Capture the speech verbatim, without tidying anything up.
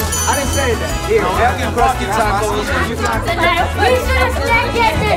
I didn't say that. Here, have your crusty tacos. We should have stayed getting